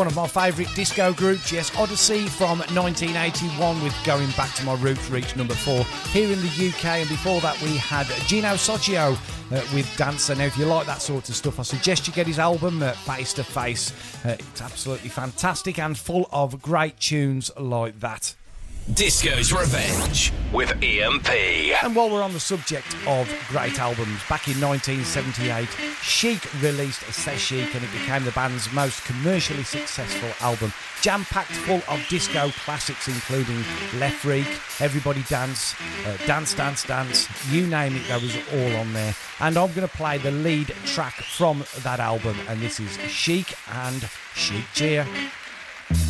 one of my favourite disco groups, yes, Odyssey from 1981 with Going Back to My Roots reached number 4 here in the UK, and before that we had Gino Socio with Dancer. Now if you like that sort of stuff, I suggest you get his album Face to Face. It's absolutely fantastic and full of great tunes like that. Disco's Revenge with EMP. And while we're on the subject of great albums, back in 1978, Chic released C'est Chic, and it became the band's most commercially successful album, jam-packed full of disco classics including Le Freak, Everybody Dance, Dance Dance Dance, you name it, there was all on there. And I'm going to play the lead track from that album, and this is Chic and Chic Cheer.